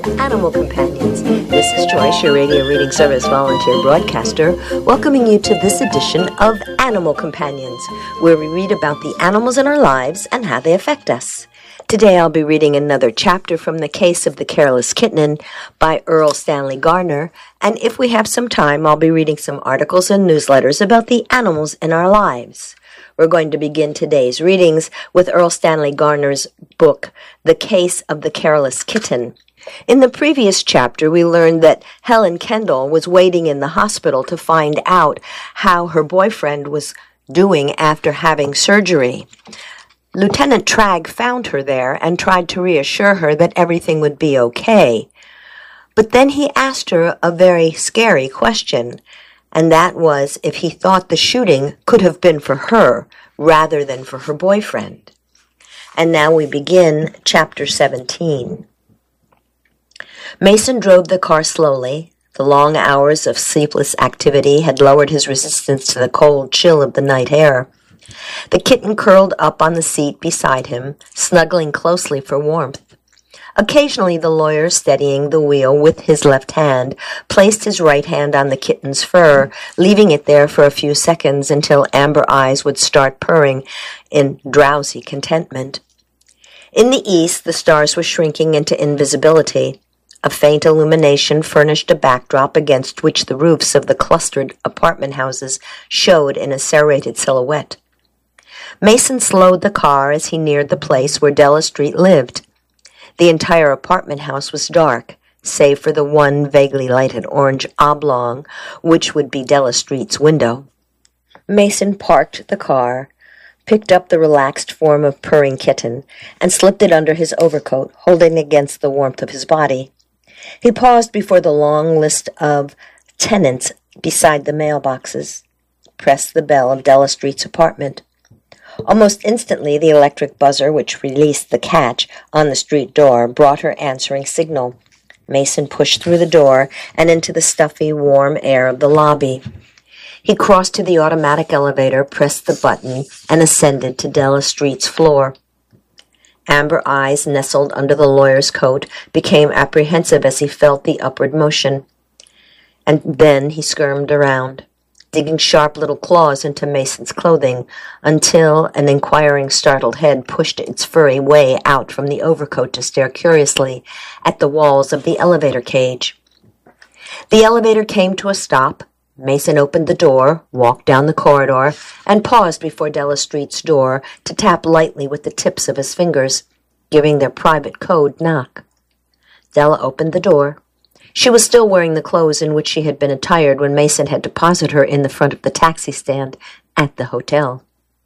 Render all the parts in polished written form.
Animal Companions. This is Joyce, your radio reading service volunteer broadcaster, welcoming you to this edition of Animal Companions, where we read about the animals in our lives and how they affect us. Today I'll be reading another chapter from The Case of the Careless Kitten by Erle Stanley Gardner, and if we have some time, I'll be reading some articles and newsletters about the animals in our lives. We're going to begin today's readings with Erle Stanley Gardner's book, The Case of the Careless Kitten. In the previous chapter, we learned that Helen Kendall was waiting in the hospital to find out how her boyfriend was doing after having surgery. Lieutenant Tragg found her there and tried to reassure her that everything would be okay. But then he asked her a very scary question, and that was if he thought the shooting could have been for her rather than for her boyfriend. And now we begin chapter 17. Mason drove the car slowly. The long hours of sleepless activity had lowered his resistance to the cold chill of the night air. The kitten curled up on the seat beside him, snuggling closely for warmth. Occasionally the lawyer, steadying the wheel with his left hand, placed his right hand on the kitten's fur, leaving it there for a few seconds until Amber Eyes would start purring in drowsy contentment. In the east, the stars were shrinking into invisibility. A faint illumination furnished a backdrop against which the roofs of the clustered apartment houses showed in a serrated silhouette. Mason slowed the car as he neared the place where Della Street lived. The entire apartment house was dark, save for the one vaguely lighted orange oblong, which would be Della Street's window. Mason parked the car, picked up the relaxed form of purring kitten, and slipped it under his overcoat, holding it against the warmth of his body. He paused before the long list of tenants beside the mailboxes, pressed the bell of Della Street's apartment. Almost instantly, the electric buzzer, which released the catch on the street door, brought her answering signal. Mason pushed through the door and into the stuffy, warm air of the lobby. He crossed to the automatic elevator, pressed the button, and ascended to Della Street's floor. Amber Eyes, nestled under the lawyer's coat, became apprehensive as he felt the upward motion. And then he skirmed around, digging sharp little claws into Mason's clothing, until an inquiring, startled head pushed its furry way out from the overcoat to stare curiously at the walls of the elevator cage. The elevator came to a stop. Mason opened the door, walked down the corridor, and paused before Della Street's door to tap lightly with the tips of his fingers, giving their private code knock. Della opened the door. She was still wearing the clothes in which she had been attired when Mason had deposited her in the front of the taxi stand at the hotel.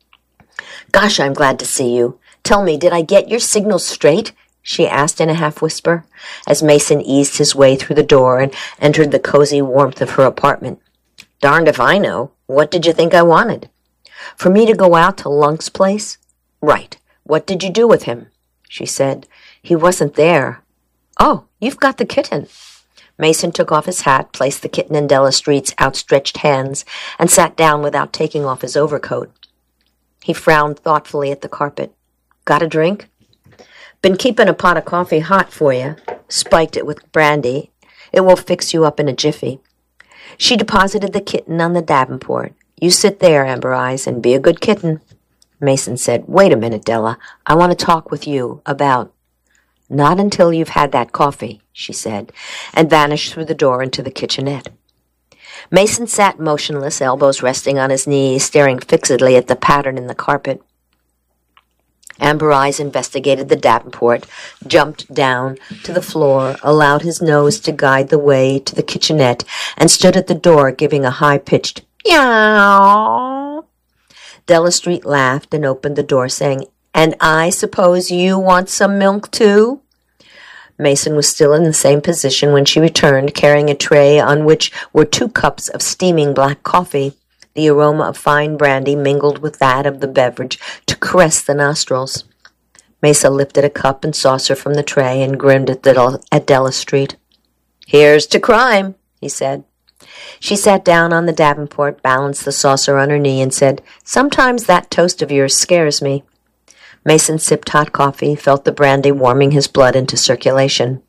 "Gosh, I'm glad to see you. Tell me, did I get your signals straight?" she asked in a half-whisper, as Mason eased his way through the door and entered the cozy warmth of her apartment. "Darned if I know. What did you think I wanted?" "For me to go out to Lunk's place?" "Right. What did you do with him?" she said. "He wasn't there." "Oh, you've got the kitten." Mason took off his hat, placed the kitten in Della Street's outstretched hands, and sat down without taking off his overcoat. He frowned thoughtfully at the carpet. "Got a drink?" "Been keeping a pot of coffee hot for you. Spiked it with brandy. It will fix you up in a jiffy." She deposited the kitten on the davenport. "You sit there, Amber Eyes, and be a good kitten." Mason said, "Wait a minute, Della. I want to talk with you about—" "Not until you've had that coffee," she said, and vanished through the door into the kitchenette. Mason sat motionless, elbows resting on his knees, staring fixedly at the pattern in the carpet. Amber Eyes investigated the davenport, jumped down to the floor, allowed his nose to guide the way to the kitchenette, and stood at the door, giving a high-pitched meow. Della Street laughed and opened the door, saying, "And I suppose you want some milk, too?" Mason was still in the same position when she returned, carrying a tray on which were 2 cups of steaming black coffee. The aroma of fine brandy mingled with that of the beverage to caress the nostrils. Mason lifted a cup and saucer from the tray and grinned at Della Street. "Here's to crime," he said. She sat down on the davenport, balanced the saucer on her knee, and said, "Sometimes that toast of yours scares me." Mason sipped hot coffee, felt the brandy warming his blood into circulation.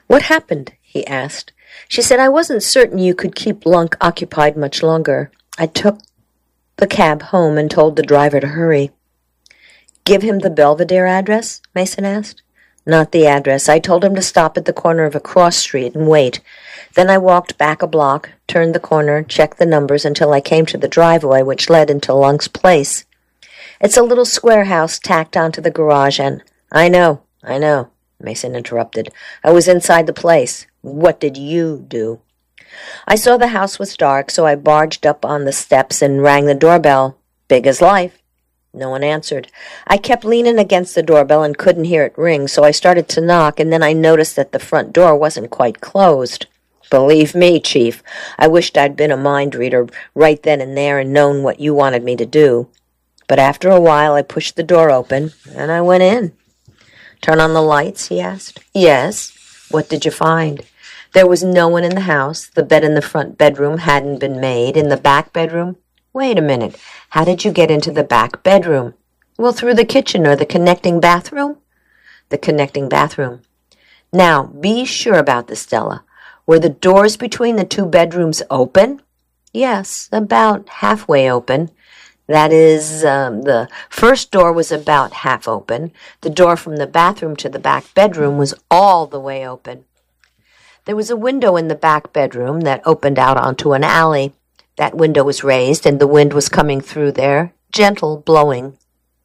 "What happened?" he asked. She said, "I wasn't certain you could keep Lunk occupied much longer. I took the cab home and told the driver to hurry." "Give him the Belvedere address?" Mason asked. "Not the address. I told him to stop at the corner of a cross street and wait. Then I walked back a block, turned the corner, checked the numbers until I came to the driveway which led into Lunk's place. It's a little square house tacked onto the garage and—" I know, Mason interrupted. "I was inside the place. What did you do?" "I saw the house was dark, so I barged up on the steps and rang the doorbell. Big as life. No one answered. I kept leaning against the doorbell and couldn't hear it ring, so I started to knock, and then I noticed that the front door wasn't quite closed. Believe me, Chief, I wished I'd been a mind reader right then and there and known what you wanted me to do. But after a while I pushed the door open, and I went in." "Turn on the lights?" he asked. "Yes." "What did you find?" "There was no one in the house. The bed in the front bedroom hadn't been made. In the back bedroom—" "Wait a minute. How did you get into the back bedroom?" "Well, through the kitchen or the connecting bathroom." "The connecting bathroom. Now, be sure about this, Stella. Were the doors between the two bedrooms open?" "Yes, about halfway open. That is, the first door was about half open. The door from the bathroom to the back bedroom was all the way open. There was a window in the back bedroom that opened out onto an alley. That window was raised, and the wind was coming through there, gentle blowing."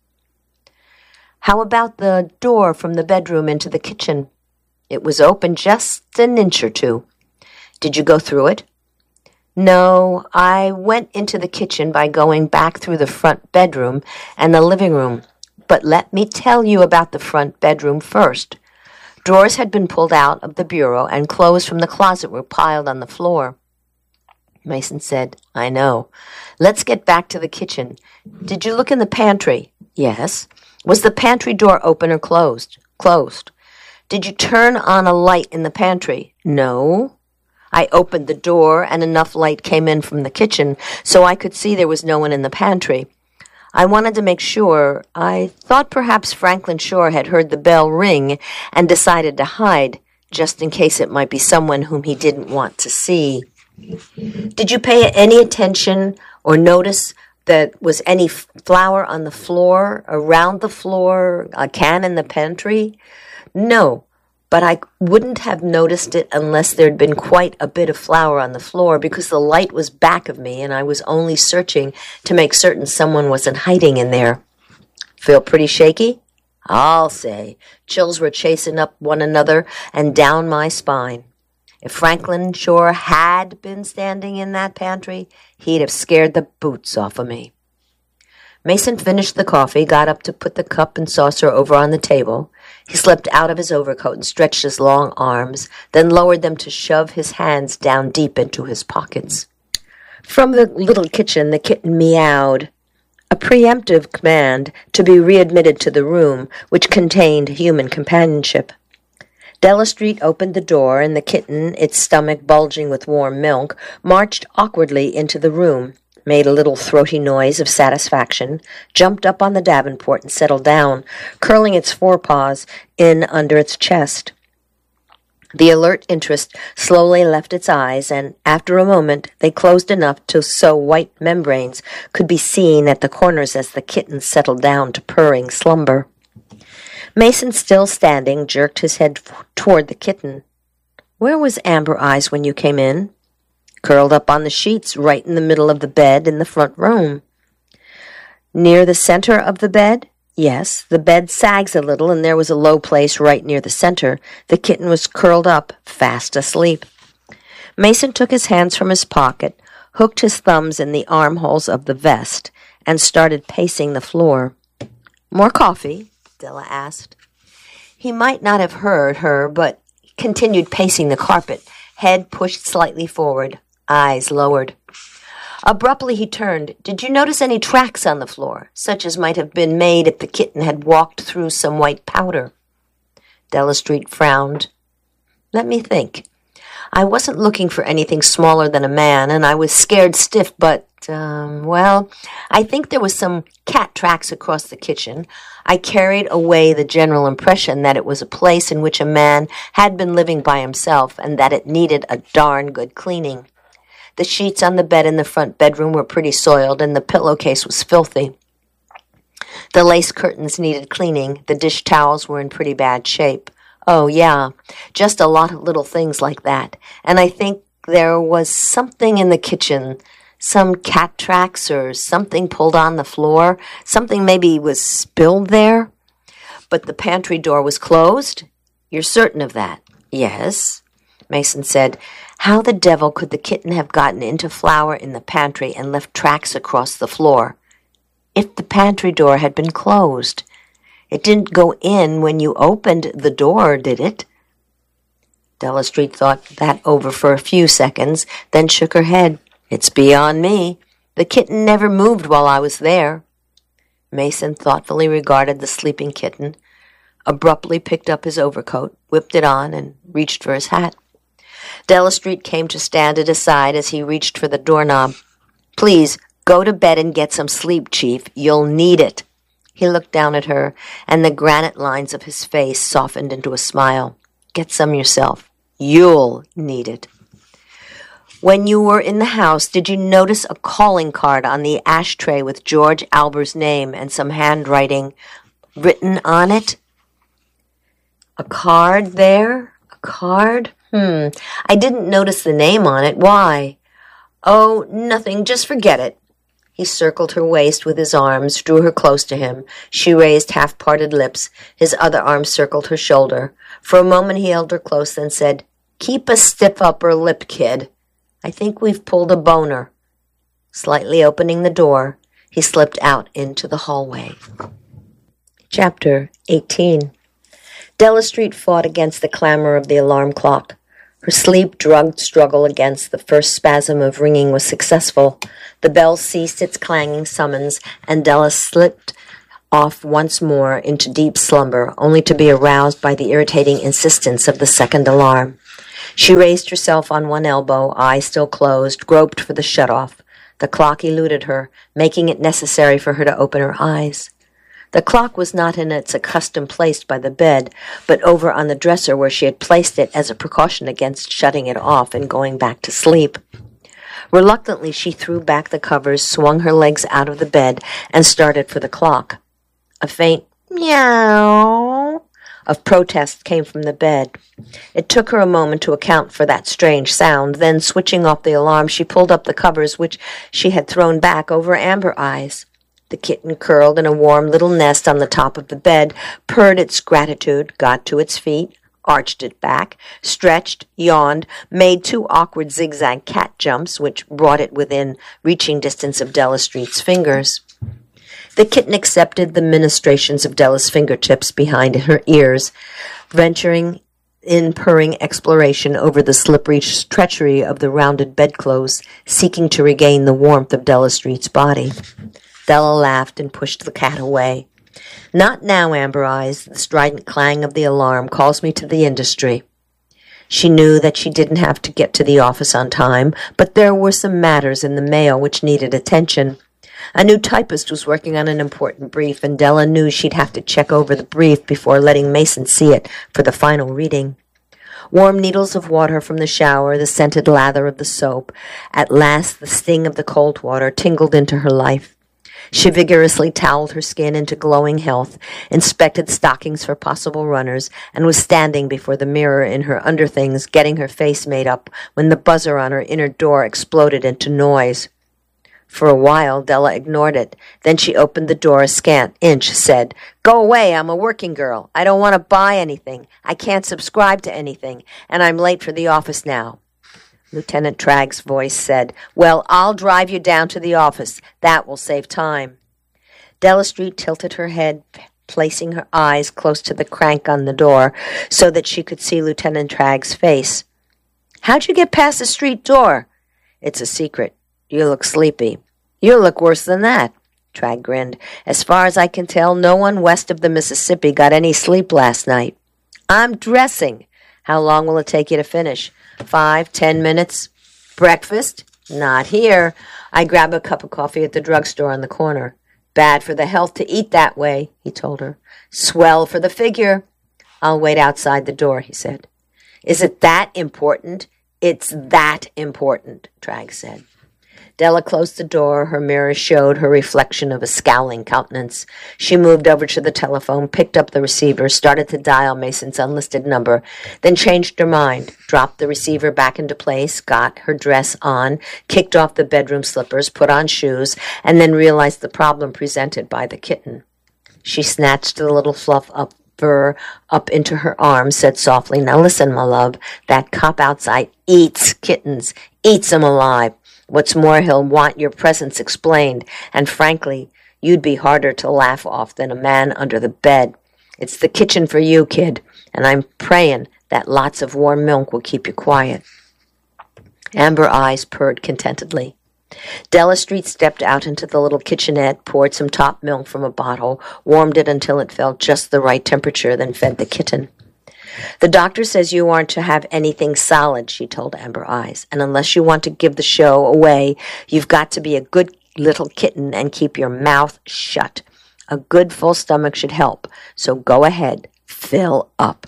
"How about the door from the bedroom into the kitchen?" "It was open just an inch or two." "Did you go through it?" "No, I went into the kitchen by going back through the front bedroom and the living room. But let me tell you about the front bedroom first. Drawers had been pulled out of the bureau, and clothes from the closet were piled on the floor." Mason said, "I know. Let's get back to the kitchen. Did you look in the pantry?" "Yes." "Was the pantry door open or closed?" "Closed." "Did you turn on a light in the pantry?" "No." "I opened the door, and enough light came in from the kitchen so I could see there was no one in the pantry. I wanted to make sure. I thought perhaps Franklin Shore had heard the bell ring and decided to hide, just in case it might be someone whom he didn't want to see." "Did you pay any attention or notice that was any flour on the floor, around the floor, a can in the pantry?" "No. But I wouldn't have noticed it unless there'd been quite a bit of flour on the floor, because the light was back of me and I was only searching to make certain someone wasn't hiding in there." "Feel pretty shaky?" "I'll say. Chills were chasing up one another and down my spine. If Franklin Shore had been standing in that pantry, he'd have scared the boots off of me." Mason finished the coffee, got up to put the cup and saucer over on the table. He slipped out of his overcoat and stretched his long arms, then lowered them to shove his hands down deep into his pockets. From the little kitchen, the kitten meowed, a preemptive command to be readmitted to the room, which contained human companionship. Della Street opened the door, and the kitten, its stomach bulging with warm milk, marched awkwardly into the room, made a little throaty noise of satisfaction, jumped up on the davenport and settled down, curling its forepaws in under its chest. The alert interest slowly left its eyes, and after a moment they closed enough so white membranes could be seen at the corners as the kitten settled down to purring slumber. Mason, still standing, jerked his head toward the kitten. "Where was Amber Eyes when you came in?" "Curled up on the sheets right in the middle of the bed in the front room." "Near the center of the bed?" "Yes. The bed sags a little, and there was a low place right near the center. The kitten was curled up, fast asleep." Mason took his hands from his pocket, hooked his thumbs in the armholes of the vest, and started pacing the floor. "More coffee?" Della asked. He might not have heard her, but continued pacing the carpet, head pushed slightly forward, eyes lowered. Abruptly he turned. "Did you notice any tracks on the floor, such as might have been made if the kitten had walked through some white powder?" Della Street frowned. "Let me think. I wasn't looking for anything smaller than a man, and I was scared stiff, but, I think there was some cat tracks across the kitchen. I carried away the general impression that it was a place in which a man had been living by himself and that it needed a darn good cleaning. The sheets on the bed in the front bedroom were pretty soiled, and the pillowcase was filthy. The lace curtains needed cleaning. The dish towels were in pretty bad shape. Oh, yeah, just a lot of little things like that. And I think there was something in the kitchen, some cat tracks or something pulled on the floor. Something maybe was spilled there. But the pantry door was closed? You're certain of that? Yes, Mason said. How the devil could the kitten have gotten into flour in the pantry and left tracks across the floor? If the pantry door had been closed, it didn't go in when you opened the door, did it? Della Street thought that over for a few seconds, then shook her head. It's beyond me. The kitten never moved while I was there. Mason thoughtfully regarded the sleeping kitten, abruptly picked up his overcoat, whipped it on, and reached for his hat. Della Street came to stand at his side as he reached for the doorknob. Please, go to bed and get some sleep, Chief. You'll need it. He looked down at her, and the granite lines of his face softened into a smile. Get some yourself. You'll need it. When you were in the house, did you notice a calling card on the ashtray with George Alber's name and some handwriting written on it? A card there? A card? I didn't notice the name on it. Why? Oh, nothing. Just forget it. He circled her waist with his arms, drew her close to him. She raised half-parted lips. His other arm circled her shoulder. For a moment he held her close, then said, Keep a stiff upper lip, kid. I think we've pulled a boner. Slightly opening the door, he slipped out into the hallway. Chapter 18. Della Street fought against the clamor of the alarm clock. Her sleep-drugged struggle against the first spasm of ringing was successful. The bell ceased its clanging summons, and Della slipped off once more into deep slumber, only to be aroused by the irritating insistence of the second alarm. She raised herself on one elbow, eyes still closed, groped for the shut-off. The clock eluded her, making it necessary for her to open her eyes. The clock was not in its accustomed place by the bed, but over on the dresser where she had placed it as a precaution against shutting it off and going back to sleep. Reluctantly, she threw back the covers, swung her legs out of the bed, and started for the clock. A faint meow of protest came from the bed. It took her a moment to account for that strange sound. Then, switching off the alarm, she pulled up the covers which she had thrown back over Amber Eyes. The kitten curled in a warm little nest on the top of the bed, purred its gratitude, got to its feet, arched it back, stretched, yawned, made 2 awkward zigzag cat jumps, which brought it within reaching distance of Della Street's fingers. The kitten accepted the ministrations of Della's fingertips behind her ears, venturing in purring exploration over the slippery treachery of the rounded bedclothes, seeking to regain the warmth of Della Street's body. Della laughed and pushed the cat away. Not now, Amber Eyes. The strident clang of the alarm calls me to the industry. She knew that she didn't have to get to the office on time, but there were some matters in the mail which needed attention. A new typist was working on an important brief, and Della knew she'd have to check over the brief before letting Mason see it for the final reading. Warm needles of water from the shower, the scented lather of the soap. At last the sting of the cold water tingled into her life. She vigorously toweled her skin into glowing health, inspected stockings for possible runners, and was standing before the mirror in her underthings, getting her face made up, when the buzzer on her inner door exploded into noise. For a while, Della ignored it. Then she opened the door a scant inch, said, "Go away, I'm a working girl. I don't want to buy anything. I can't subscribe to anything, and I'm late for the office now." Lieutenant Tragg's voice said, "Well, I'll drive you down to the office. That will save time." Della Street tilted her head, placing her eyes close to the crank on the door so that she could see Lieutenant Tragg's face. "How'd you get past the street door?" "It's a secret. You look sleepy." "You look worse than that." Tragg grinned. "As far as I can tell, no one west of the Mississippi got any sleep last night." "I'm dressing." How long will it take you to finish? 5, 10 minutes? Breakfast? Not here. I grab a cup of coffee at the drugstore on the corner. Bad for the health to eat that way, he told her. Swell for the figure. I'll wait outside the door, he said. Is it that important? It's that important, Tragg said. Della closed the door. Her mirror showed her reflection of a scowling countenance. She moved over to the telephone, picked up the receiver, started to dial Mason's unlisted number, then changed her mind, dropped the receiver back into place, got her dress on, kicked off the bedroom slippers, put on shoes, and then realized the problem presented by the kitten. She snatched the little fluff up into her arms, said softly, "Now listen, my love, that cop outside eats kittens, eats 'em alive. What's more, he'll want your presence explained, and frankly, you'd be harder to laugh off than a man under the bed. It's the kitchen for you, kid, and I'm praying that lots of warm milk will keep you quiet." Amber eyes purred contentedly. Della Street stepped out into the little kitchenette, poured some top milk from a bottle, warmed it until it felt just the right temperature, then fed the kitten. "The doctor says you aren't to have anything solid," she told Amber Eyes, "and unless you want to give the show away, you've got to be a good little kitten and keep your mouth shut. A good full stomach should help, so go ahead, fill up."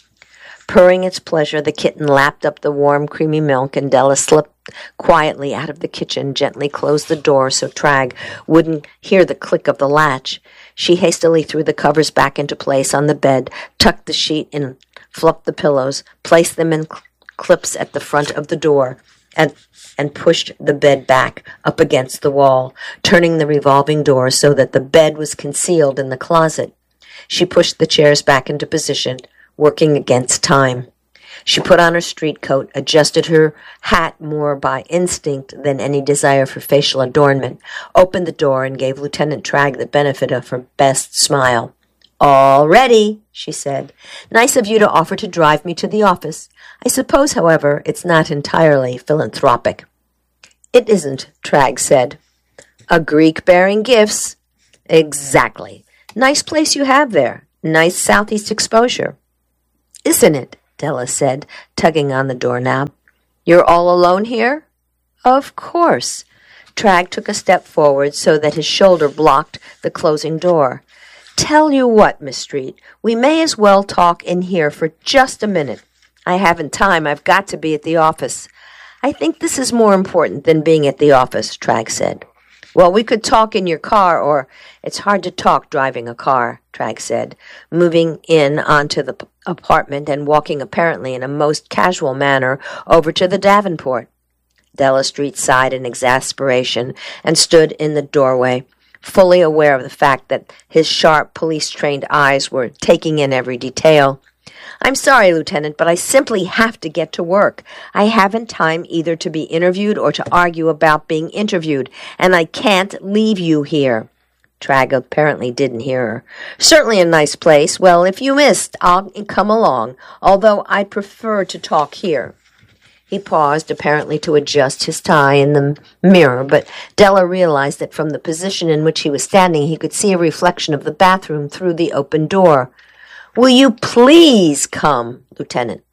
Purring its pleasure, the kitten lapped up the warm, creamy milk, and Della slipped quietly out of the kitchen, gently closed the door so Tragg wouldn't hear the click of the latch. She hastily threw the covers back into place on the bed, tucked the sheet in, fluffed the pillows, placed them in clips at the front of the door, and pushed the bed back up against the wall, turning the revolving door so that the bed was concealed in the closet. She pushed the chairs back into position, working against time. She put on her street coat, adjusted her hat more by instinct than any desire for facial adornment, opened the door, and gave Lieutenant Tragg the benefit of her best smile. "All ready," she said. "Nice of you to offer to drive me to the office. I suppose, however, it's not entirely philanthropic." "It isn't," Tragg said. "A Greek bearing gifts." "Exactly. Nice place you have there. Nice southeast exposure." "Isn't it?" Della said, tugging on the doorknob. "You're all alone here?" "Of course." Tragg took a step forward so that his shoulder blocked the closing door. "Tell you what, Miss Street, we may as well talk in here for just a minute. I haven't time. I've got to be at the office." "I think this is more important than being at the office," Tragg said. "Well, we could talk in your car, or—" "It's hard to talk driving a car," Tragg said, moving in onto the apartment and walking apparently in a most casual manner over to the Davenport. Della Street sighed in exasperation and stood in the doorway, fully aware of the fact that his sharp, police-trained eyes were taking in every detail. "I'm sorry, Lieutenant, but I simply have to get to work. I haven't time either to be interviewed or to argue about being interviewed, and I can't leave you here." Tragg apparently didn't hear her. "Certainly a nice place. Well, if you missed, I'll come along, although I'd prefer to talk here." He paused, apparently to adjust his tie in the mirror, but Della realized that from the position in which he was standing, he could see a reflection of the bathroom through the open door. "Will you please come, Lieutenant?"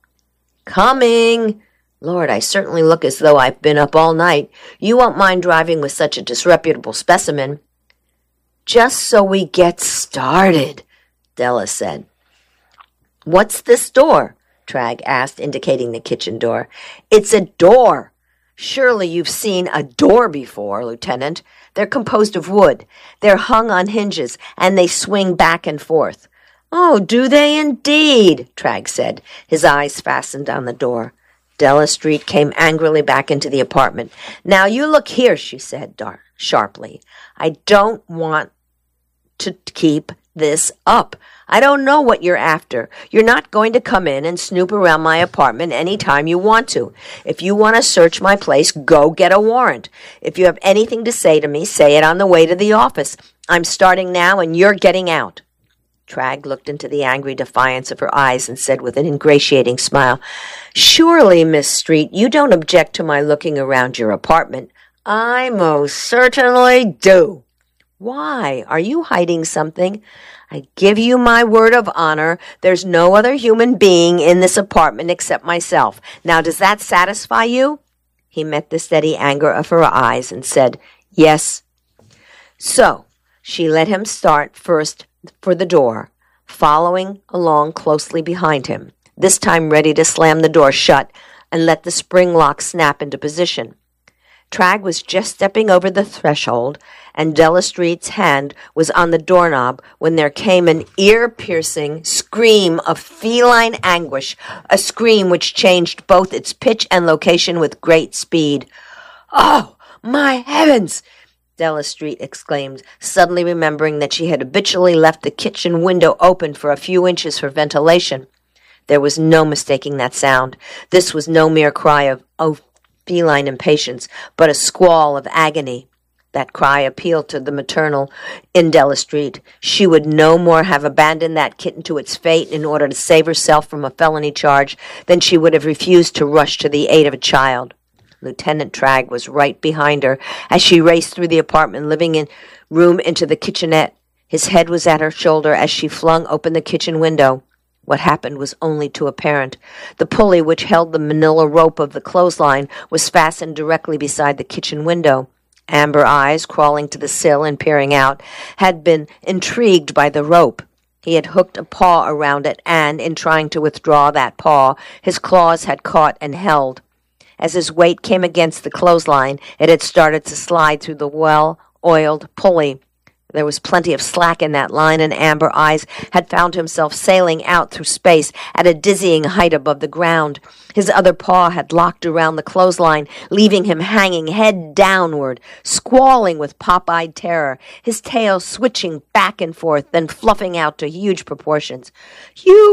"Coming." "Lord, I certainly look as though I've been up all night. You won't mind driving with such a disreputable specimen." "Just so we get started," Della said. "What's this door?" Tragg asked, indicating the kitchen door. "It's a door. Surely you've seen a door before, Lieutenant. They're composed of wood. They're hung on hinges, and they swing back and forth." "Oh, do they indeed?" Tragg said, his eyes fastened on the door. Della Street came angrily back into the apartment. "Now you look here," she said sharply. "I don't want to keep this up. I don't know what you're after. You're not going to come in and snoop around my apartment any time you want to. If you want to search my place, go get a warrant. If you have anything to say to me, say it on the way to the office. I'm starting now, and you're getting out." Tragg looked into the angry defiance of her eyes and said with an ingratiating smile, "Surely, Miss Street, you don't object to my looking around your apartment." "I most certainly do." Why? Are you hiding something? I give you my word of honor, there's no other human being in this apartment except myself. Now, does that satisfy you? He met the steady anger of her eyes and said, Yes. So, she let him start first for the door, following along closely behind him, this time ready to slam the door shut and let the spring lock snap into position. Tragg was just stepping over the threshold, and Della Street's hand was on the doorknob when there came an ear-piercing scream of feline anguish, a scream which changed both its pitch and location with great speed. "Oh, my heavens!" Della Street exclaimed, suddenly remembering that she had habitually left the kitchen window open for a few inches for ventilation. There was no mistaking that sound. This was no mere cry of feline impatience, but a squall of agony. That cry appealed to the maternal in Della Street. She would no more have abandoned that kitten to its fate in order to save herself from a felony charge than she would have refused to rush to the aid of a child. Lieutenant Tragg was right behind her as she raced through the apartment living room into the kitchenette. His head was at her shoulder as she flung open the kitchen window. What happened was only too apparent. The pulley which held the manila rope of the clothesline was fastened directly beside the kitchen window. Amber eyes, crawling to the sill and peering out, had been intrigued by the rope. He had hooked a paw around it, and, in trying to withdraw that paw, his claws had caught and held. As his weight came against the clothesline, it had started to slide through the well-oiled pulley. There was plenty of slack in that line, and Amber Eyes had found himself sailing out through space at a dizzying height above the ground. His other paw had locked around the clothesline, leaving him hanging head downward, squalling with pop-eyed terror, his tail switching back and forth, then fluffing out to huge proportions. "You